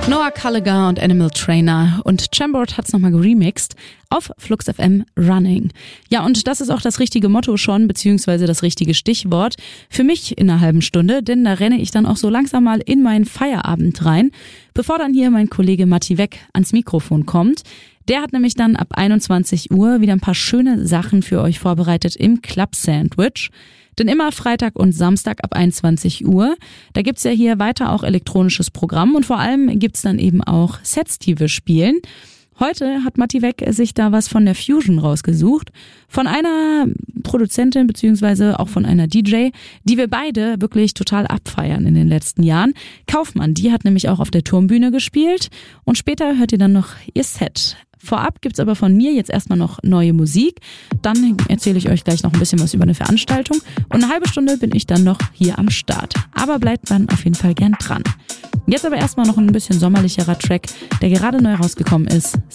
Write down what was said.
Noah Gallagher und Animal Trainer und Chambord hat's nochmal geremixed auf Flux FM Running. Ja, und das ist auch das richtige Motto schon, beziehungsweise das richtige Stichwort für mich in einer halben Stunde, denn da renne ich dann auch so langsam mal in meinen Feierabend rein, bevor dann hier mein Kollege Matti Weck ans Mikrofon kommt. Der hat nämlich dann ab 21 Uhr wieder ein paar schöne Sachen für euch vorbereitet im Club Sandwich. Denn immer Freitag und Samstag ab 21 Uhr, da gibt's ja hier weiter auch elektronisches Programm und vor allem gibt's dann eben auch Sets, die wir spielen. Heute hat Matti Weck sich da was von der Fusion rausgesucht, von einer Produzentin beziehungsweise auch von einer DJ, die wir beide wirklich total abfeiern in den letzten Jahren. Kaufmann, die hat nämlich auch auf der Turmbühne gespielt und später hört ihr dann noch ihr Set. Vorab gibt's aber von mir jetzt erstmal noch neue Musik. Dann erzähle ich euch gleich noch ein bisschen was über eine Veranstaltung. Und eine halbe Stunde bin ich dann noch hier am Start. Aber bleibt dann auf jeden Fall gern dran. Jetzt aber erstmal noch ein bisschen sommerlicherer Track, der gerade neu rausgekommen ist.